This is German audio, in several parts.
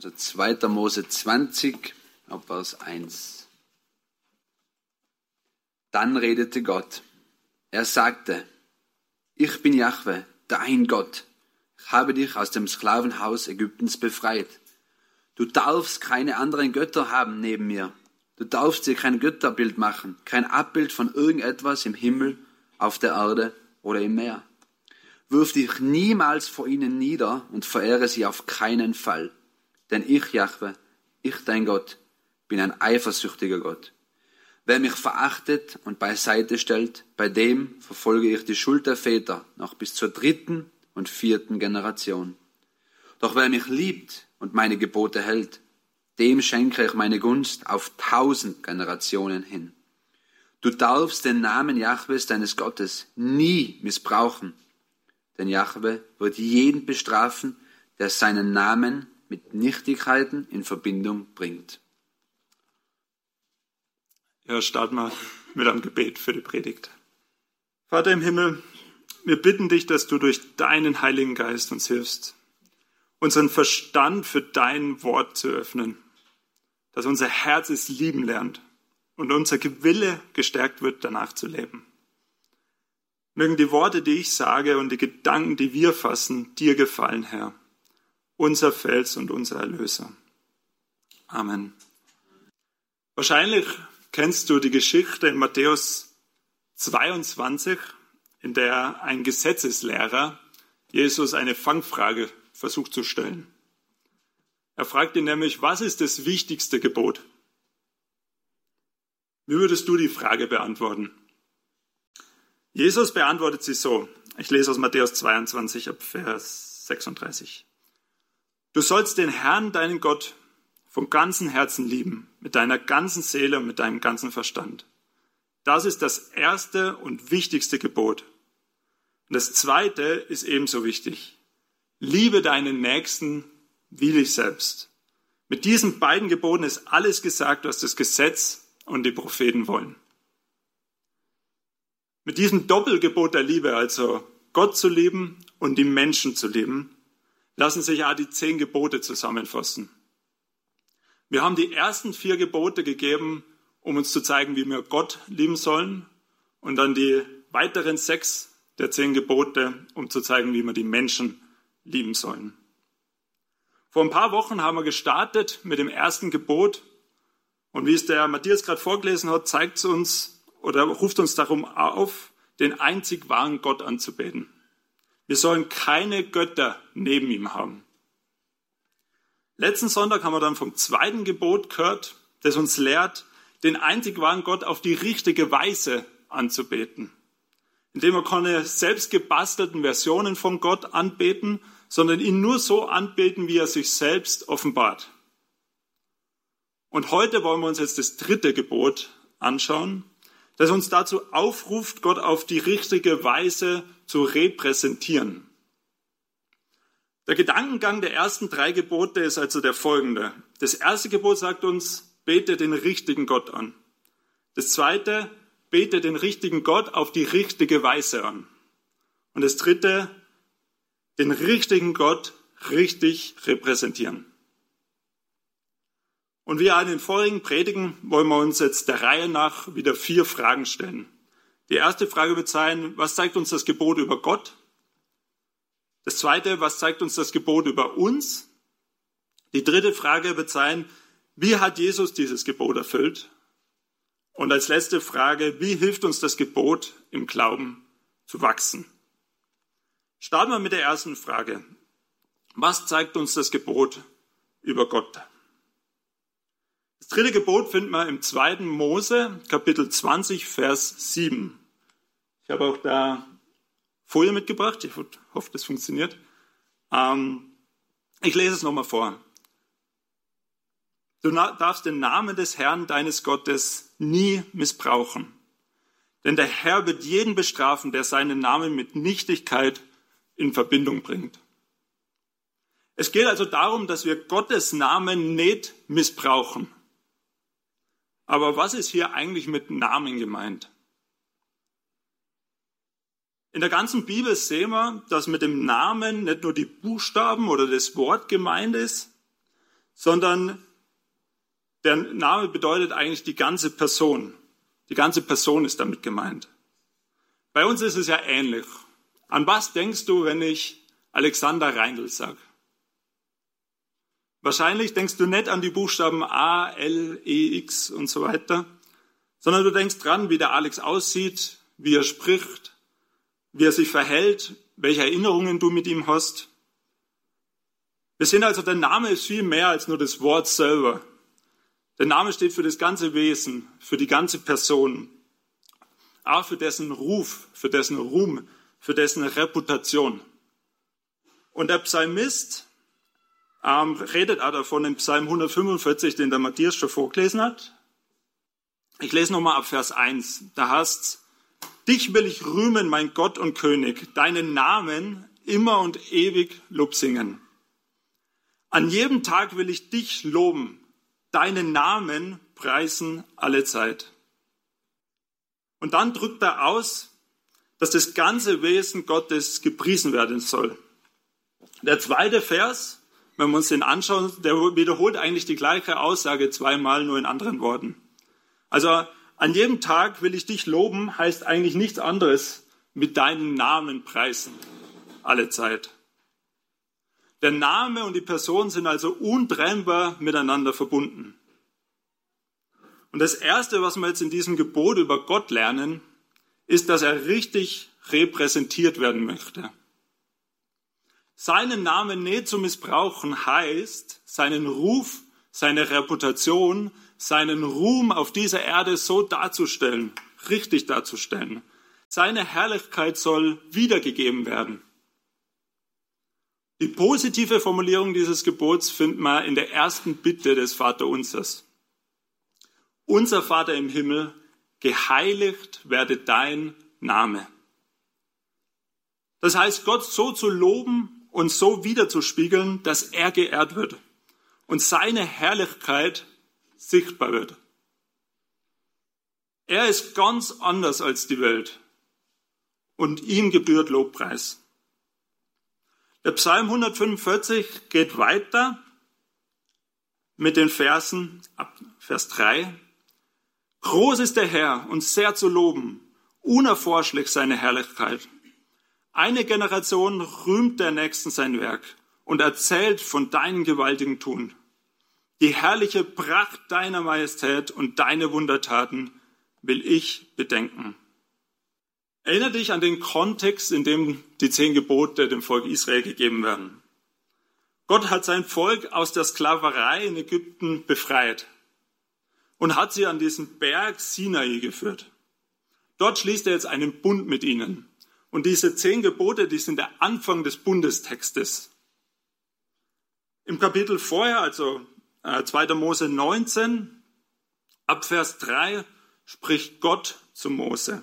Also 2. Mose 20, ab Vers 1. Dann redete Gott. Er sagte, ich bin Jahwe, dein Gott. Ich habe dich aus dem Sklavenhaus Ägyptens befreit. Du darfst keine anderen Götter haben neben mir. Du darfst dir kein Götterbild machen, kein Abbild von irgendetwas im Himmel, auf der Erde oder im Meer. Wirf dich niemals vor ihnen nieder und verehre sie auf keinen Fall. Denn ich, Jahwe, ich, dein Gott, bin ein eifersüchtiger Gott. Wer mich verachtet und beiseite stellt, bei dem verfolge ich die Schuld der Väter noch bis zur 3. und 4. Generation. Doch wer mich liebt und meine Gebote hält, dem schenke ich meine Gunst auf 1000 Generationen hin. Du darfst den Namen Jahwes, deines Gottes, nie missbrauchen, denn Jahwe wird jeden bestrafen, der seinen Namen mit Nichtigkeiten in Verbindung bringt. Ja, starten wir mit einem Gebet für die Predigt. Vater im Himmel, wir bitten dich, dass du durch deinen Heiligen Geist uns hilfst, unseren Verstand für dein Wort zu öffnen, dass unser Herz es lieben lernt und unser Wille gestärkt wird, danach zu leben. Mögen die Worte, die ich sage und die Gedanken, die wir fassen, dir gefallen, Herr, unser Fels und unser Erlöser. Amen. Wahrscheinlich kennst du die Geschichte in Matthäus 22, in der ein Gesetzeslehrer Jesus eine Fangfrage versucht zu stellen. Er fragt ihn nämlich, was ist das wichtigste Gebot? Wie würdest du die Frage beantworten? Jesus beantwortet sie so. Ich lese aus Matthäus 22 ab Vers 36. Du sollst den Herrn, deinen Gott, von ganzem Herzen lieben, mit deiner ganzen Seele und mit deinem ganzen Verstand. Das ist das erste und wichtigste Gebot. Und das zweite ist ebenso wichtig. Liebe deinen Nächsten wie dich selbst. Mit diesen beiden Geboten ist alles gesagt, was das Gesetz und die Propheten wollen. Mit diesem Doppelgebot der Liebe, also Gott zu lieben und die Menschen zu lieben, lassen sich ja die 10 Gebote zusammenfassen. Wir haben die ersten 4 Gebote gegeben, um uns zu zeigen, wie wir Gott lieben sollen, und dann die weiteren 6 der 10 Gebote, um zu zeigen, wie wir die Menschen lieben sollen. Vor ein paar Wochen haben wir gestartet mit dem ersten Gebot, und wie es der Matthias gerade vorgelesen hat, zeigt es uns oder ruft uns darum auf, den einzig wahren Gott anzubeten. Wir sollen keine Götter neben ihm haben. Letzten Sonntag haben wir dann vom zweiten Gebot gehört, das uns lehrt, den einzig wahren Gott auf die richtige Weise anzubeten. Indem wir keine selbst gebastelten Versionen von Gott anbeten, sondern ihn nur so anbeten, wie er sich selbst offenbart. Und heute wollen wir uns jetzt das 3. Gebot anschauen, das uns dazu aufruft, Gott auf die richtige Weise zu repräsentieren. Der Gedankengang der ersten 3 Gebote ist also der folgende. Das erste Gebot sagt uns, bete den richtigen Gott an. Das zweite, bete den richtigen Gott auf die richtige Weise an. Und das dritte, den richtigen Gott richtig repräsentieren. Und wie in den vorigen Predigen wollen wir uns jetzt der Reihe nach wieder 4 Fragen stellen. Die erste Frage wird sein, was zeigt uns das Gebot über Gott? Das zweite, was zeigt uns das Gebot über uns? Die dritte Frage wird sein, wie hat Jesus dieses Gebot erfüllt? Und als letzte Frage, wie hilft uns das Gebot im Glauben zu wachsen? Starten wir mit der ersten Frage. Was zeigt uns das Gebot über Gott? Das 3. Gebot finden wir im 2. Mose, Kapitel 20, Vers 7. Ich habe auch da Folie mitgebracht. Ich hoffe, das funktioniert. Ich lese es nochmal vor. Du darfst den Namen des Herrn, deines Gottes, nie missbrauchen. Denn der Herr wird jeden bestrafen, der seinen Namen mit Nichtigkeit in Verbindung bringt. Es geht also darum, dass wir Gottes Namen nicht missbrauchen. Aber was ist hier eigentlich mit Namen gemeint? In der ganzen Bibel sehen wir, dass mit dem Namen nicht nur die Buchstaben oder das Wort gemeint ist, sondern der Name bedeutet eigentlich die ganze Person. Die ganze Person ist damit gemeint. Bei uns ist es ja ähnlich. An was denkst du, wenn ich Alexander Reindl sage? Wahrscheinlich denkst du nicht an die Buchstaben A, L, E, X und so weiter, sondern du denkst dran, wie der Alex aussieht, wie er spricht, wie er sich verhält, welche Erinnerungen du mit ihm hast. Wir sehen also, der Name ist viel mehr als nur das Wort selber. Der Name steht für das ganze Wesen, für die ganze Person, auch für dessen Ruf, für dessen Ruhm, für dessen Reputation. Und der Psalmist redet auch davon im Psalm 145, den der Matthias schon vorgelesen hat. Ich lese nochmal ab Vers 1. Da heißt's: Dich will ich rühmen, mein Gott und König, deinen Namen immer und ewig Lob singen. An jedem Tag will ich dich loben, deinen Namen preisen alle Zeit. Und dann drückt er aus, dass das ganze Wesen Gottes gepriesen werden soll. Der zweite Vers, wenn wir uns den anschauen, der wiederholt eigentlich die gleiche Aussage zweimal, nur in anderen Worten. Also an jedem Tag will ich dich loben, heißt eigentlich nichts anderes, mit deinem Namen preisen, alle Zeit. Der Name und die Person sind also untrennbar miteinander verbunden. Und das Erste, was wir jetzt in diesem Gebot über Gott lernen, ist, dass er richtig repräsentiert werden möchte. Seinen Namen nicht zu missbrauchen heißt, seinen Ruf, seine Reputation, seinen Ruhm auf dieser Erde so darzustellen, richtig darzustellen. Seine Herrlichkeit soll wiedergegeben werden. Die positive Formulierung dieses Gebots findet man in der ersten Bitte des Vaterunsers. Unser Vater im Himmel, geheiligt werde dein Name. Das heißt, Gott so zu loben und so wiederzuspiegeln, dass er geehrt wird und seine Herrlichkeit sichtbar wird. Er ist ganz anders als die Welt und ihm gebührt Lobpreis. Der Psalm 145 geht weiter mit den Versen ab Vers 3. Groß ist der Herr und sehr zu loben, unerforschlich seine Herrlichkeit. Eine Generation rühmt der Nächsten sein Werk und erzählt von deinem gewaltigen Tun. Die herrliche Pracht deiner Majestät und deine Wundertaten will ich bedenken. Erinnere dich an den Kontext, in dem die 10 Gebote dem Volk Israel gegeben werden. Gott hat sein Volk aus der Sklaverei in Ägypten befreit und hat sie an diesen Berg Sinai geführt. Dort schließt er jetzt einen Bund mit ihnen. Und diese 10 Gebote, die sind der Anfang des Bundestextes. Im Kapitel vorher, also 2. Mose 19, ab Vers 3, spricht Gott zu Mose,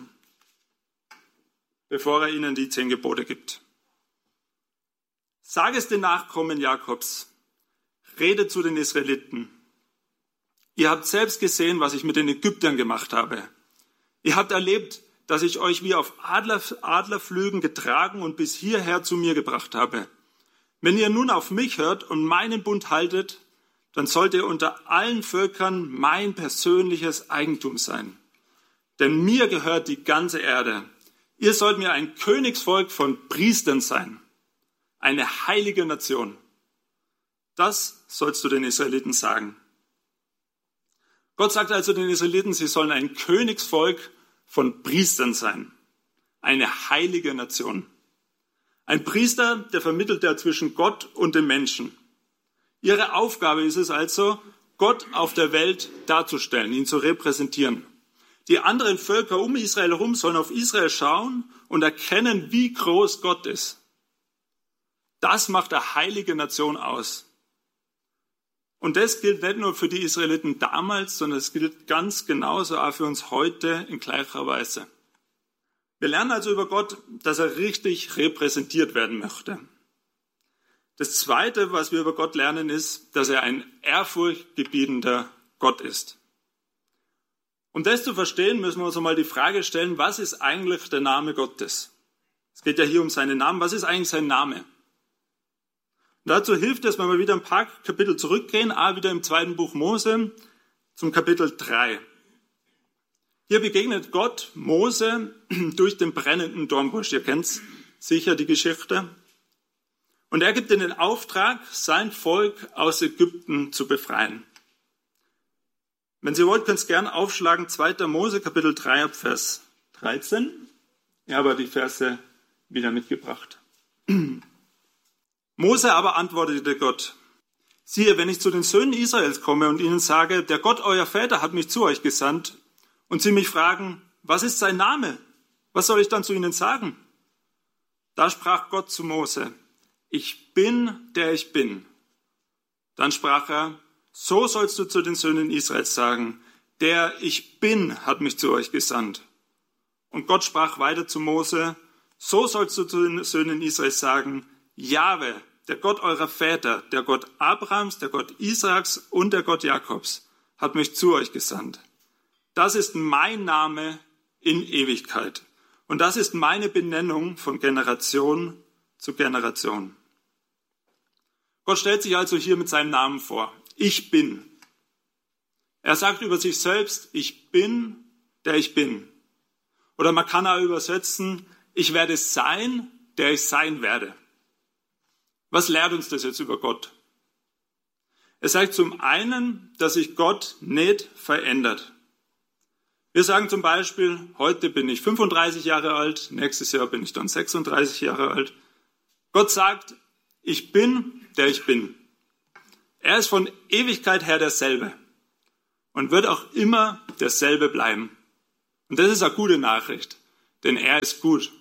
bevor er ihnen die 10 Gebote gibt. Sag es den Nachkommen Jakobs, rede zu den Israeliten. Ihr habt selbst gesehen, was ich mit den Ägyptern gemacht habe. Ihr habt erlebt, dass ich euch wie auf Adlerflügen getragen und bis hierher zu mir gebracht habe. Wenn ihr nun auf mich hört und meinen Bund haltet, dann sollt ihr unter allen Völkern mein persönliches Eigentum sein. Denn mir gehört die ganze Erde. Ihr sollt mir ein Königsvolk von Priestern sein, eine heilige Nation. Das sollst du den Israeliten sagen. Gott sagt also den Israeliten, sie sollen ein Königsvolk von Priestern sein, eine heilige Nation. Ein Priester, der vermittelt ja zwischen Gott und dem Menschen. Ihre Aufgabe ist es also, Gott auf der Welt darzustellen, ihn zu repräsentieren. Die anderen Völker um Israel herum sollen auf Israel schauen und erkennen, wie groß Gott ist. Das macht eine heilige Nation aus. Und das gilt nicht nur für die Israeliten damals, sondern es gilt ganz genauso auch für uns heute in gleicher Weise. Wir lernen also über Gott, dass er richtig repräsentiert werden möchte. Das Zweite, was wir über Gott lernen, ist, dass er ein ehrfurchtgebietender Gott ist. Um das zu verstehen, müssen wir uns einmal die Frage stellen, was ist eigentlich der Name Gottes? Es geht ja hier um seinen Namen. Was ist eigentlich sein Name? Dazu hilft es, wenn wir wieder ein paar Kapitel zurückgehen, wieder im 2. Buch Mose zum Kapitel 3. Hier begegnet Gott Mose durch den brennenden Dornbusch. Ihr kennt sicher die Geschichte. Und er gibt ihm den Auftrag, sein Volk aus Ägypten zu befreien. Wenn Sie wollt, könnt ihr es gerne aufschlagen, 2. Mose, Kapitel 3, ab Vers 13. Ich habe die Verse wieder mitgebracht. Mose aber antwortete Gott: Siehe, wenn ich zu den Söhnen Israels komme und ihnen sage, der Gott euer Väter hat mich zu euch gesandt, und sie mich fragen, was ist sein Name? Was soll ich dann zu ihnen sagen? Da sprach Gott zu Mose: Ich bin, der ich bin. Dann sprach er: So sollst du zu den Söhnen Israels sagen, der ich bin hat mich zu euch gesandt. Und Gott sprach weiter zu Mose: So sollst du zu den Söhnen Israels sagen, Jahwe, der Gott eurer Väter, der Gott Abrahams, der Gott Isaaks und der Gott Jakobs, hat mich zu euch gesandt. Das ist mein Name in Ewigkeit. Und das ist meine Benennung von Generation zu Generation. Gott stellt sich also hier mit seinem Namen vor. Ich bin. Er sagt über sich selbst, ich bin, der ich bin. Oder man kann auch übersetzen, ich werde sein, der ich sein werde. Was lehrt uns das jetzt über Gott? Es sagt zum einen, dass sich Gott nicht verändert. Wir sagen zum Beispiel, heute bin ich 35 Jahre alt, nächstes Jahr bin ich dann 36 Jahre alt. Gott sagt, ich bin, der ich bin. Er ist von Ewigkeit her derselbe und wird auch immer derselbe bleiben. Und das ist eine gute Nachricht, denn er ist gut.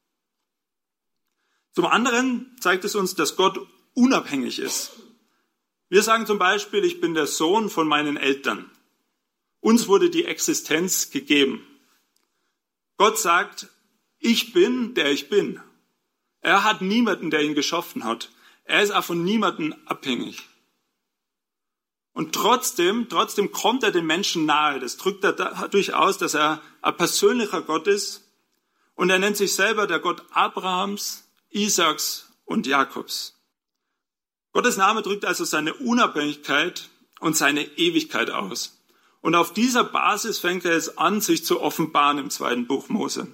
Zum anderen zeigt es uns, dass Gott unabhängig ist. Wir sagen zum Beispiel, ich bin der Sohn von meinen Eltern. Uns wurde die Existenz gegeben. Gott sagt, ich bin, der ich bin. Er hat niemanden, der ihn geschaffen hat. Er ist auch von niemandem abhängig. Und trotzdem kommt er den Menschen nahe. Das drückt er dadurch aus, dass er ein persönlicher Gott ist. Und er nennt sich selber der Gott Abrahams, Isaaks und Jakobs. Gottes Name drückt also seine Unabhängigkeit und seine Ewigkeit aus. Und auf dieser Basis fängt er es an, sich zu offenbaren im 2. Buch Mose.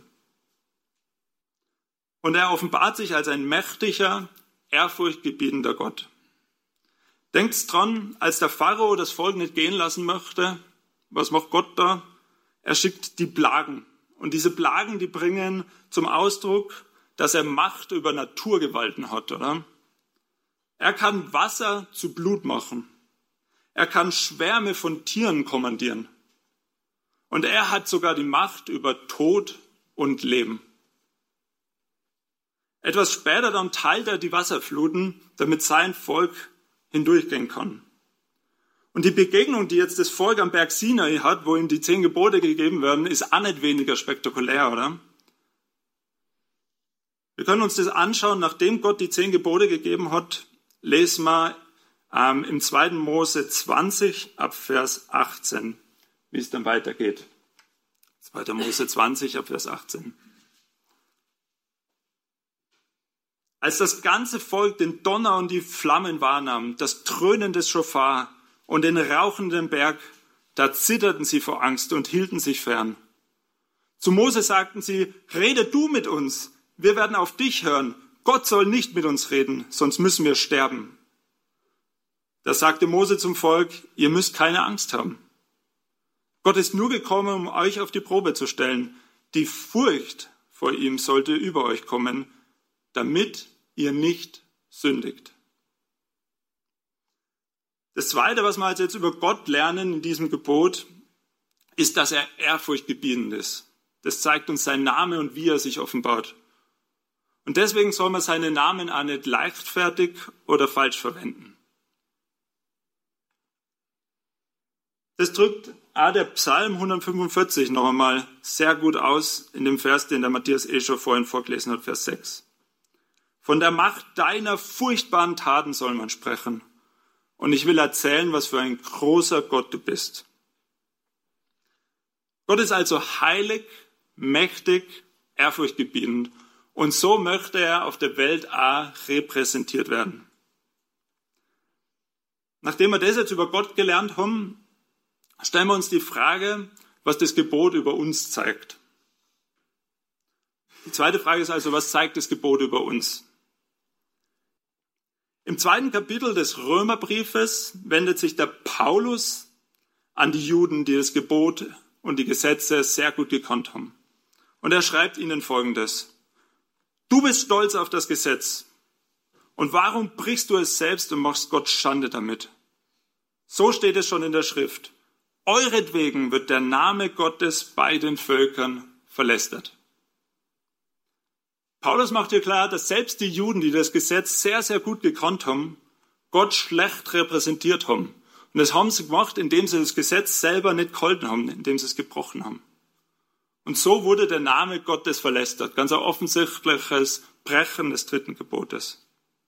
Und er offenbart sich als ein mächtiger, ehrfurchtgebietender Gott. Denkt dran, als der Pharao das Volk nicht gehen lassen möchte, was macht Gott da? Er schickt die Plagen. Und diese Plagen, die bringen zum Ausdruck, dass er Macht über Naturgewalten hat, oder? Er kann Wasser zu Blut machen. Er kann Schwärme von Tieren kommandieren. Und er hat sogar die Macht über Tod und Leben. Etwas später dann teilt er die Wasserfluten, damit sein Volk hindurchgehen kann. Und die Begegnung, die jetzt das Volk am Berg Sinai hat, wo ihm die 10 Gebote gegeben werden, ist auch nicht weniger spektakulär, oder? Wir können uns das anschauen, nachdem Gott die 10 Gebote gegeben hat, lesen wir im 2. Mose 20 ab Vers 18, wie es dann weitergeht. 2. Mose 20 ab Vers 18. Als das ganze Volk den Donner und die Flammen wahrnahm, das Dröhnen des Schofar und den rauchenden Berg, da zitterten sie vor Angst und hielten sich fern. Zu Mose sagten sie, rede du mit uns, wir werden auf dich hören. Gott soll nicht mit uns reden, sonst müssen wir sterben. Da sagte Mose zum Volk, ihr müsst keine Angst haben. Gott ist nur gekommen, um euch auf die Probe zu stellen. Die Furcht vor ihm sollte über euch kommen, damit ihr nicht sündigt. Das Zweite, was wir also jetzt über Gott lernen in diesem Gebot, ist, dass er ehrfurchtgebietend ist. Das zeigt uns sein Name und wie er sich offenbart. Und deswegen soll man seinen Namen auch nicht leichtfertig oder falsch verwenden. Das drückt auch der Psalm 145 noch einmal sehr gut aus in dem Vers, den der Matthias schon vorhin vorgelesen hat, Vers 6. Von der Macht deiner furchtbaren Taten soll man sprechen. Und ich will erzählen, was für ein großer Gott du bist. Gott ist also heilig, mächtig, ehrfurchtgebietend. Und so möchte er auf der Welt auch repräsentiert werden. Nachdem wir das jetzt über Gott gelernt haben, stellen wir uns die Frage, was das Gebot über uns zeigt. Die zweite Frage ist also, was zeigt das Gebot über uns? Im 2. Kapitel des Römerbriefes wendet sich der Paulus an die Juden, die das Gebot und die Gesetze sehr gut gekannt haben. Und er schreibt ihnen Folgendes: Du bist stolz auf das Gesetz. Und warum brichst du es selbst und machst Gott Schande damit? So steht es schon in der Schrift. Euretwegen wird der Name Gottes bei den Völkern verlästert. Paulus macht hier klar, dass selbst die Juden, die das Gesetz sehr, sehr gut gekannt haben, Gott schlecht repräsentiert haben. Und das haben sie gemacht, indem sie das Gesetz selber nicht gehalten haben, indem sie es gebrochen haben. Und so wurde der Name Gottes verlästert. Ganz ein offensichtliches Brechen des 3. Gebotes.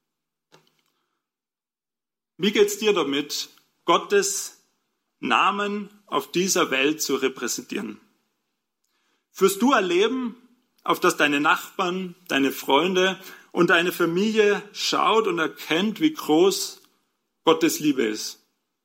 Wie geht's dir damit, Gottes Namen auf dieser Welt zu repräsentieren? Führst du ein Leben, auf das deine Nachbarn, deine Freunde und deine Familie schaut und erkennt, wie groß Gottes Liebe ist?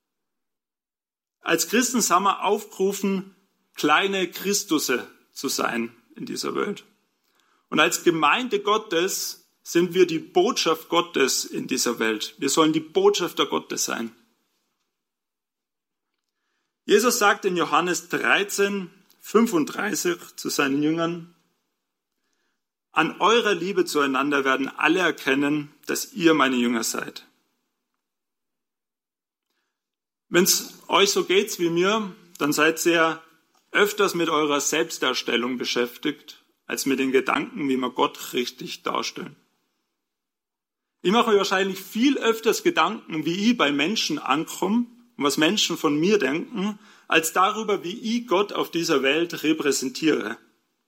Als Christen sind wir aufgerufen, kleine Christusse zu sein in dieser Welt. Und als Gemeinde Gottes sind wir die Botschaft Gottes in dieser Welt. Wir sollen die Botschafter Gottes sein. Jesus sagt in Johannes 13, 35 zu seinen Jüngern: An eurer Liebe zueinander werden alle erkennen, dass ihr meine Jünger seid. Wenn es euch so geht wie mir, dann seid ihr öfters mit eurer Selbstdarstellung beschäftigt, als mit den Gedanken, wie wir Gott richtig darstellen. Ich mache mir wahrscheinlich viel öfters Gedanken, wie ich bei Menschen ankomme und was Menschen von mir denken, als darüber, wie ich Gott auf dieser Welt repräsentiere.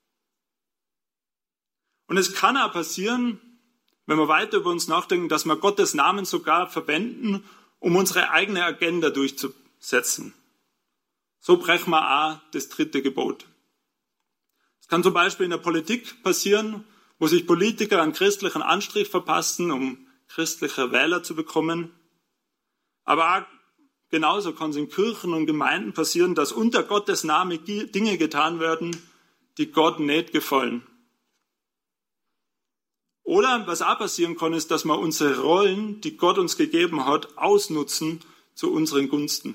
Und es kann auch passieren, wenn wir weiter über uns nachdenken, dass wir Gottes Namen sogar verwenden, um unsere eigene Agenda durchzusetzen. So brechen wir auch das 3. Gebot. Es kann zum Beispiel in der Politik passieren, wo sich Politiker einen christlichen Anstrich verpassen, um christliche Wähler zu bekommen. Aber auch genauso kann es in Kirchen und Gemeinden passieren, dass unter Gottes Namen Dinge getan werden, die Gott nicht gefallen. Oder was auch passieren kann, ist, dass wir unsere Rollen, die Gott uns gegeben hat, ausnutzen zu unseren Gunsten.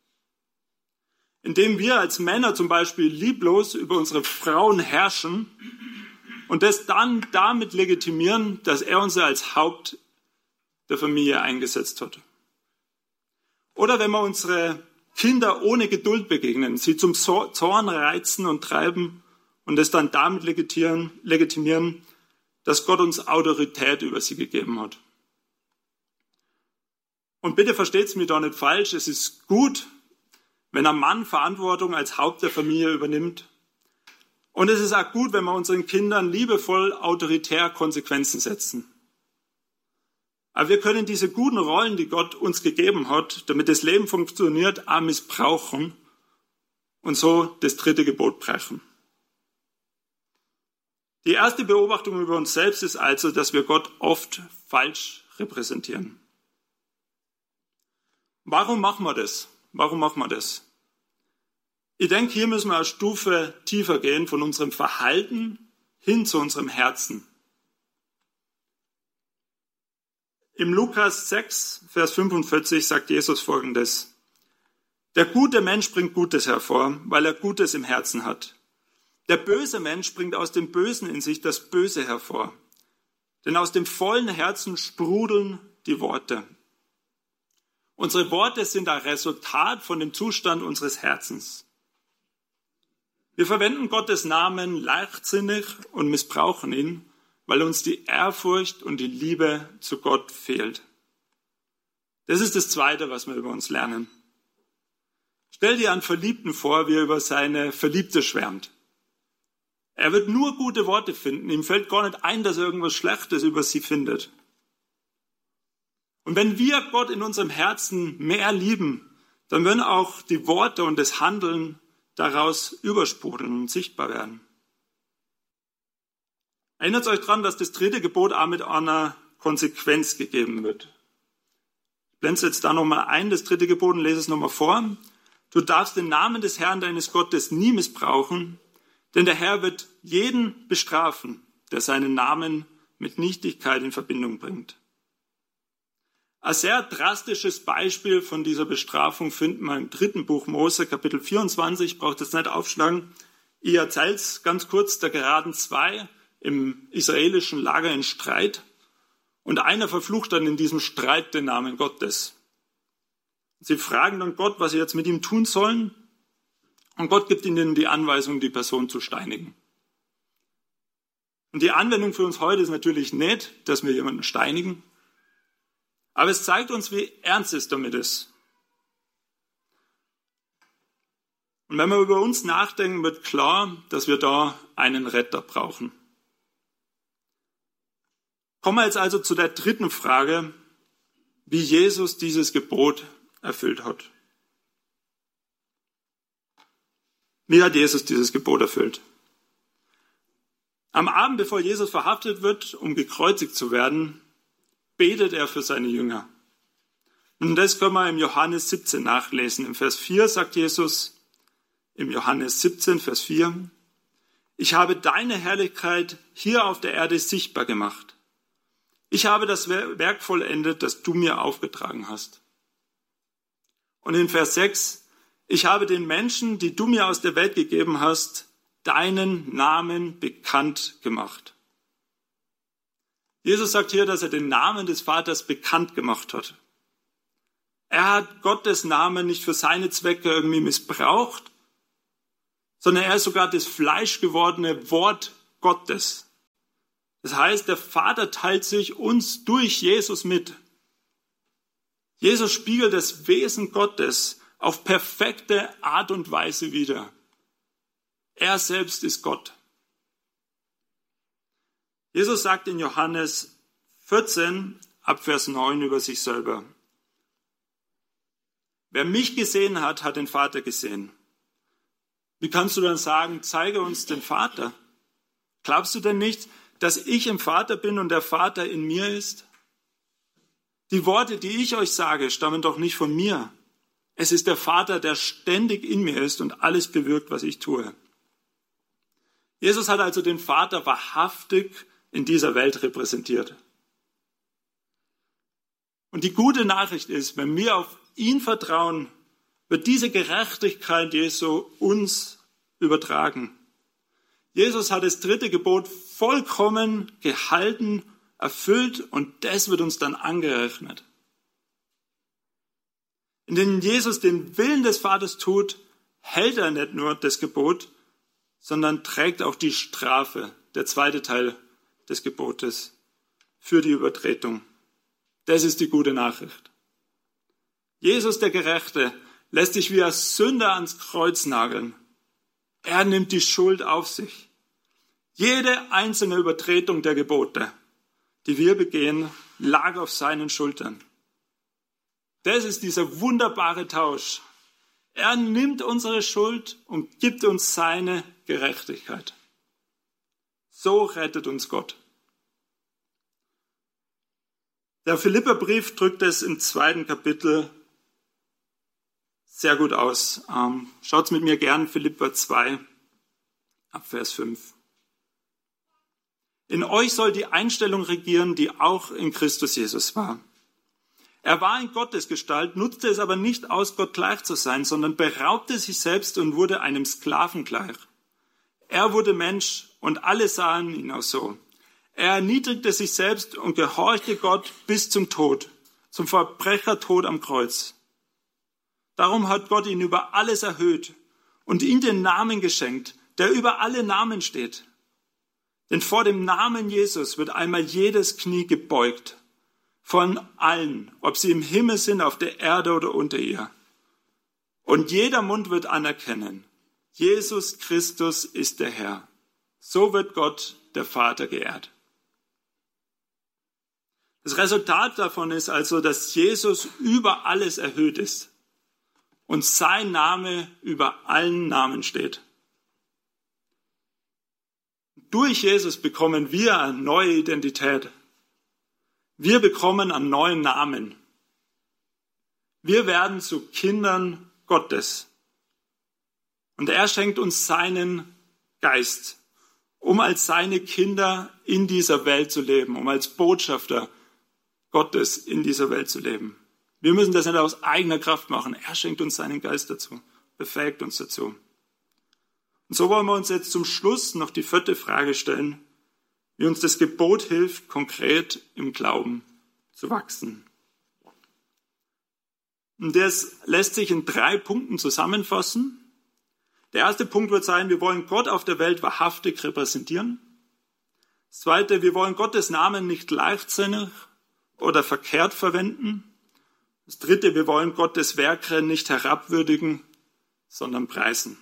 Indem wir als Männer zum Beispiel lieblos über unsere Frauen herrschen und das dann damit legitimieren, dass er uns als Haupt der Familie eingesetzt hat. Oder wenn wir unsere Kinder ohne Geduld begegnen, sie zum Zorn reizen und treiben und es dann damit legitimieren, dass Gott uns Autorität über sie gegeben hat. Und bitte versteht's mir doch nicht falsch, es ist gut, wenn ein Mann Verantwortung als Haupt der Familie übernimmt. Und es ist auch gut, wenn wir unseren Kindern liebevoll autoritär Konsequenzen setzen. Aber wir können diese guten Rollen, die Gott uns gegeben hat, damit das Leben funktioniert, auch missbrauchen und so das 3. Gebot brechen. Die erste Beobachtung über uns selbst ist also, dass wir Gott oft falsch repräsentieren. Warum machen wir das? Ich denke, hier müssen wir eine Stufe tiefer gehen von unserem Verhalten hin zu unserem Herzen. Im Lukas 6, Vers 45 sagt Jesus Folgendes: Der gute Mensch bringt Gutes hervor, weil er Gutes im Herzen hat. Der böse Mensch bringt aus dem Bösen in sich das Böse hervor. Denn aus dem vollen Herzen sprudeln die Worte. Unsere Worte sind ein Resultat von dem Zustand unseres Herzens. Wir verwenden Gottes Namen leichtsinnig und missbrauchen ihn, weil uns die Ehrfurcht und die Liebe zu Gott fehlt. Das ist das Zweite, was wir über uns lernen. Stell dir einen Verliebten vor, wie er über seine Verliebte schwärmt. Er wird nur gute Worte finden. Ihm fällt gar nicht ein, dass er irgendwas Schlechtes über sie findet. Und wenn wir Gott in unserem Herzen mehr lieben, dann werden auch die Worte und das Handeln daraus übersprudeln und sichtbar werden. Erinnert euch daran, dass das 3. Gebot auch mit einer Konsequenz gegeben wird. Ich blende jetzt da nochmal ein, das 3. Gebot, und lese es nochmal vor. Du darfst den Namen des Herrn deines Gottes nie missbrauchen, denn der Herr wird jeden bestrafen, der seinen Namen mit Nichtigkeit in Verbindung bringt. Ein sehr drastisches Beispiel von dieser Bestrafung finden wir im 3. Buch Mose, Kapitel 24, braucht es nicht aufschlagen. Ich erzähle es ganz kurz, da geraten 2 im israelischen Lager in Streit und einer verflucht dann in diesem Streit den Namen Gottes. Sie fragen dann Gott, was sie jetzt mit ihm tun sollen, und Gott gibt ihnen die Anweisung, die Person zu steinigen. Und die Anwendung für uns heute ist natürlich nicht, dass wir jemanden steinigen, aber es zeigt uns, wie ernst es damit ist. Und wenn wir über uns nachdenken, wird klar, dass wir da einen Retter brauchen. Kommen wir jetzt also zu der 3. Frage, wie Jesus dieses Gebot erfüllt hat. Wie hat Jesus dieses Gebot erfüllt? Am Abend, bevor Jesus verhaftet wird, um gekreuzigt zu werden, betet er für seine Jünger. Und das können wir im Johannes 17 nachlesen. Im Vers 4 sagt Jesus, im Johannes 17, Vers 4, ich habe deine Herrlichkeit hier auf der Erde sichtbar gemacht. Ich habe das Werk vollendet, das du mir aufgetragen hast. Und in Vers 6, ich habe den Menschen, die du mir aus der Welt gegeben hast, deinen Namen bekannt gemacht. Jesus sagt hier, dass er den Namen des Vaters bekannt gemacht hat. Er hat Gottes Namen nicht für seine Zwecke irgendwie missbraucht, sondern er ist sogar das fleischgewordene Wort Gottes. Das heißt, der Vater teilt sich uns durch Jesus mit. Jesus spiegelt das Wesen Gottes auf perfekte Art und Weise wider. Er selbst ist Gott. Jesus sagt in Johannes 14, ab Vers 9 über sich selber, wer mich gesehen hat, hat den Vater gesehen. Wie kannst du dann sagen, zeige uns den Vater? Glaubst du denn nicht, dass ich im Vater bin und der Vater in mir ist? Die Worte, die ich euch sage, stammen doch nicht von mir. Es ist der Vater, der ständig in mir ist und alles bewirkt, was ich tue. Jesus hat also den Vater wahrhaftig in dieser Welt repräsentiert. Und die gute Nachricht ist, wenn wir auf ihn vertrauen, wird diese Gerechtigkeit Jesu uns übertragen. Jesus hat das 3. Gebot vollkommen gehalten, erfüllt und das wird uns dann angerechnet. Indem Jesus den Willen des Vaters tut, hält er nicht nur das Gebot, sondern trägt auch die Strafe, der 2. Teil des Gebotes, für die Übertretung. Das ist die gute Nachricht. Jesus, der Gerechte, lässt sich wie ein Sünder ans Kreuz nageln. Er nimmt die Schuld auf sich. Jede einzelne Übertretung der Gebote, die wir begehen, lag auf seinen Schultern. Das ist dieser wunderbare Tausch. Er nimmt unsere Schuld und gibt uns seine Gerechtigkeit. So rettet uns Gott. Der Philipperbrief drückt es im 2. Kapitel sehr gut aus. Schaut's mit mir gern, Philipper 2, ab Vers 5. In euch soll die Einstellung regieren, die auch in Christus Jesus war. Er war in Gottesgestalt, nutzte es aber nicht aus, Gott gleich zu sein, sondern beraubte sich selbst und wurde einem Sklaven gleich. Er wurde Mensch und alle sahen ihn auch so. Er erniedrigte sich selbst und gehorchte Gott bis zum Tod, zum Verbrechertod am Kreuz. Darum hat Gott ihn über alles erhöht und ihm den Namen geschenkt, der über alle Namen steht. Denn vor dem Namen Jesus wird einmal jedes Knie gebeugt, von allen, ob sie im Himmel sind, auf der Erde oder unter ihr. Und jeder Mund wird anerkennen, Jesus Christus ist der Herr. So wird Gott, der Vater, geehrt. Das Resultat davon ist also, dass Jesus über alles erhöht ist und sein Name über allen Namen steht. Durch Jesus bekommen wir eine neue Identität. Wir bekommen einen neuen Namen. Wir werden zu Kindern Gottes. Und er schenkt uns seinen Geist, um als seine Kinder in dieser Welt zu leben, um als Botschafter Gottes in dieser Welt zu leben. Wir müssen das nicht aus eigener Kraft machen. Er schenkt uns seinen Geist dazu, befähigt uns dazu. Und so wollen wir uns jetzt zum Schluss noch die 4. Frage stellen, wie uns das Gebot hilft, konkret im Glauben zu wachsen. Und das lässt sich in 3 Punkten zusammenfassen. Der erste Punkt wird sein, wir wollen Gott auf der Welt wahrhaftig repräsentieren. Das zweite, wir wollen Gottes Namen nicht leichtsinnig oder verkehrt verwenden. Das dritte, wir wollen Gottes Werke nicht herabwürdigen, sondern preisen.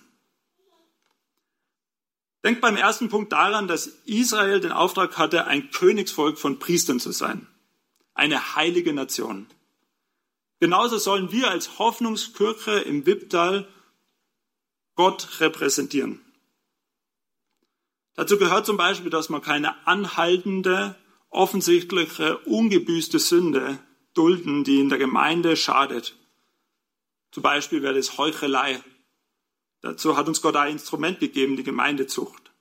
Denkt beim ersten Punkt daran, dass Israel den Auftrag hatte, ein Königsvolk von Priestern zu sein. Eine heilige Nation. Genauso sollen wir als Hoffnungskirche im Wipptal Gott repräsentieren. Dazu gehört zum Beispiel, dass man keine anhaltende, offensichtliche, ungebüßte Sünde dulden, die in der Gemeinde schadet. Zum Beispiel wäre das Heuchelei. Dazu hat uns Gott ein Instrument gegeben, die Gemeindezucht.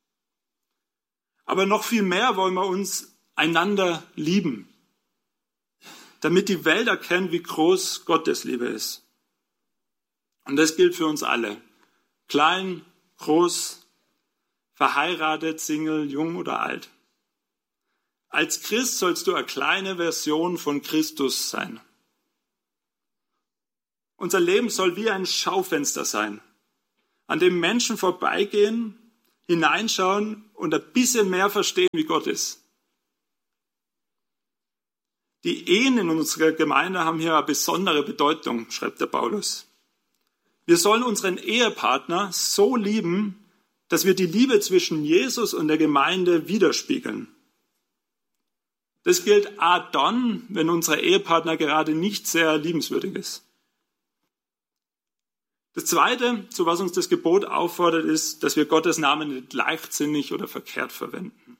Aber noch viel mehr wollen wir uns einander lieben, damit die Welt erkennt, wie groß Gottes Liebe ist. Und das gilt für uns alle. Klein, groß, verheiratet, Single, jung oder alt. Als Christ sollst du eine kleine Version von Christus sein. Unser Leben soll wie ein Schaufenster sein, an dem Menschen vorbeigehen, hineinschauen und ein bisschen mehr verstehen, wie Gott ist. Die Ehen in unserer Gemeinde haben hier eine besondere Bedeutung, schreibt der Paulus. Wir sollen unseren Ehepartner so lieben, dass wir die Liebe zwischen Jesus und der Gemeinde widerspiegeln. Das gilt auch dann, wenn unser Ehepartner gerade nicht sehr liebenswürdig ist. Das Zweite, zu was uns das Gebot auffordert, ist, dass wir Gottes Namen nicht leichtsinnig oder verkehrt verwenden.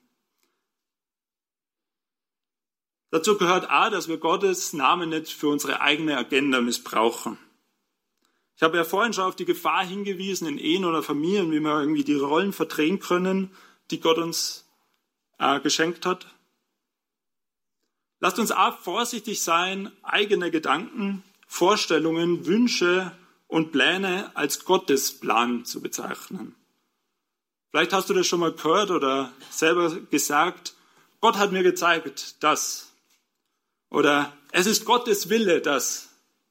Dazu gehört auch, dass wir Gottes Namen nicht für unsere eigene Agenda missbrauchen. Ich habe ja vorhin schon auf die Gefahr hingewiesen, in Ehen oder Familien, wie wir irgendwie die Rollen verdrehen können, die Gott uns geschenkt hat. Lasst uns auch vorsichtig sein, eigene Gedanken, Vorstellungen, Wünsche und Pläne als Gottes Plan zu bezeichnen. Vielleicht hast du das schon mal gehört oder selber gesagt, Gott hat mir gezeigt, das. Oder es ist Gottes Wille, das.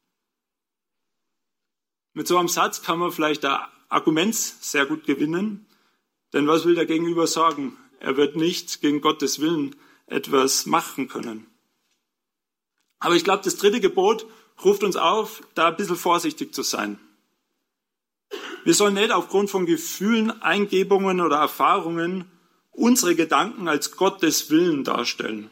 Mit so einem Satz kann man vielleicht ein Argument sehr gut gewinnen, denn was will der Gegenüber sagen? Er wird nicht gegen Gottes Willen etwas machen können. Aber ich glaube, das 3. Gebot ruft uns auf, da ein bisschen vorsichtig zu sein. Wir sollen nicht aufgrund von Gefühlen, Eingebungen oder Erfahrungen unsere Gedanken als Gottes Willen darstellen.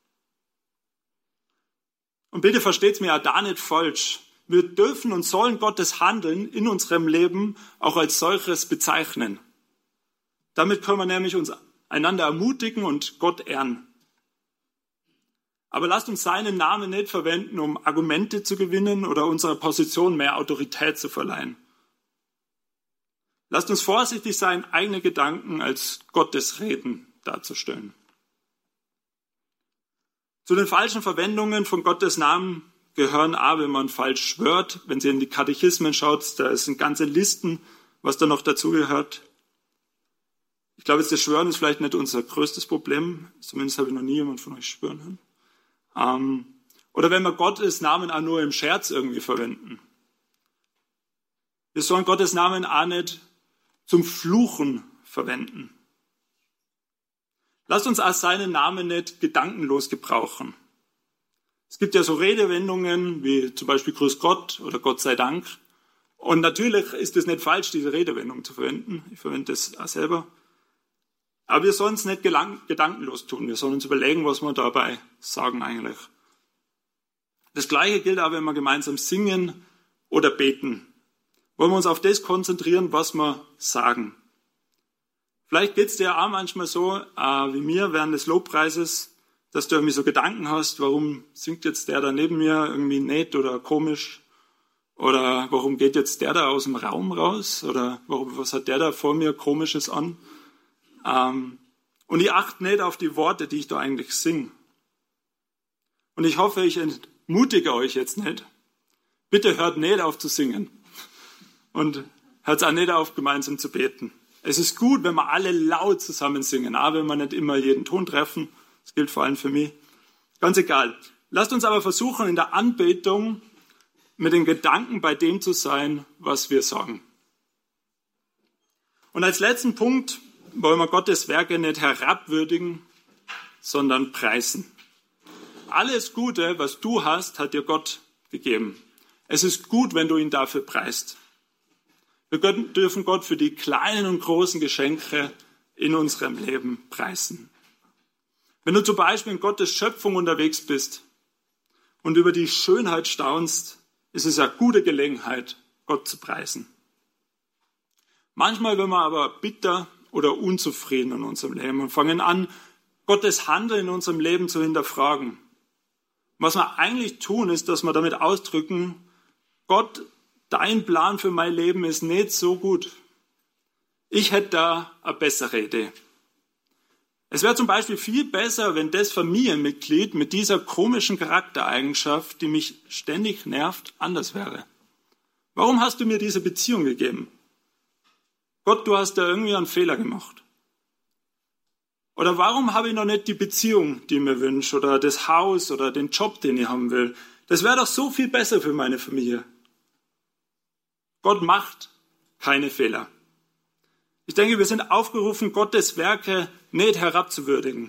Und bitte versteht's mir ja da nicht falsch. Wir dürfen und sollen Gottes Handeln in unserem Leben auch als solches bezeichnen. Damit können wir nämlich uns einander ermutigen und Gott ehren. Aber lasst uns seinen Namen nicht verwenden, um Argumente zu gewinnen oder unserer Position mehr Autorität zu verleihen. Lasst uns vorsichtig sein, eigene Gedanken als Gottes Reden darzustellen. Zu den falschen Verwendungen von Gottes Namen gehören auch, wenn man falsch schwört. Wenn ihr in die Katechismen schaut, da sind ganze Listen, was da noch dazugehört. Ich glaube, das Schwören ist vielleicht nicht unser größtes Problem. Zumindest habe ich noch nie jemand von euch schwören hören. Oder wenn wir Gottes Namen auch nur im Scherz irgendwie verwenden. Wir sollen Gottes Namen auch nicht zum Fluchen verwenden. Lasst uns auch seinen Namen nicht gedankenlos gebrauchen. Es gibt ja so Redewendungen wie zum Beispiel Grüß Gott oder Gott sei Dank. Und natürlich ist es nicht falsch, diese Redewendung zu verwenden. Ich verwende das auch selber. Aber wir sollen es nicht gedankenlos tun. Wir sollen uns überlegen, was wir dabei sagen eigentlich. Das Gleiche gilt auch, wenn wir gemeinsam singen oder beten. Wollen wir uns auf das konzentrieren, was wir sagen. Vielleicht geht es dir auch manchmal so, wie mir während des Lobpreises, dass du irgendwie so Gedanken hast, warum singt jetzt der da neben mir irgendwie nett oder komisch? Oder warum geht jetzt der da aus dem Raum raus? Oder was hat der da vor mir Komisches an? Und ich achte nicht auf die Worte, die ich da eigentlich singe. Und ich hoffe, ich entmutige euch jetzt nicht. Bitte hört nicht auf zu singen. Und hört auch nicht auf, gemeinsam zu beten. Es ist gut, wenn wir alle laut zusammen singen, auch wenn wir nicht immer jeden Ton treffen. Das gilt vor allem für mich. Ganz egal. Lasst uns aber versuchen, in der Anbetung mit den Gedanken bei dem zu sein, was wir sagen. Und als letzten Punkt wollen wir Gottes Werke nicht herabwürdigen, sondern preisen. Alles Gute, was du hast, hat dir Gott gegeben. Es ist gut, wenn du ihn dafür preist. Wir dürfen Gott für die kleinen und großen Geschenke in unserem Leben preisen. Wenn du zum Beispiel in Gottes Schöpfung unterwegs bist und über die Schönheit staunst, ist es eine gute Gelegenheit, Gott zu preisen. Manchmal werden wir aber bitter oder unzufrieden in unserem Leben und fangen an, Gottes Handeln in unserem Leben zu hinterfragen. Was wir eigentlich tun, ist, dass wir damit ausdrücken, Gott, dein Plan für mein Leben ist nicht so gut. Ich hätte da eine bessere Idee. Es wäre zum Beispiel viel besser, wenn das Familienmitglied mit dieser komischen Charaktereigenschaft, die mich ständig nervt, anders wäre. Warum hast du mir diese Beziehung gegeben? Gott, du hast da irgendwie einen Fehler gemacht. Oder warum habe ich noch nicht die Beziehung, die ich mir wünsche, oder das Haus oder den Job, den ich haben will? Das wäre doch so viel besser für meine Familie. Gott macht keine Fehler. Ich denke, wir sind aufgerufen, Gottes Werke nicht herabzuwürdigen.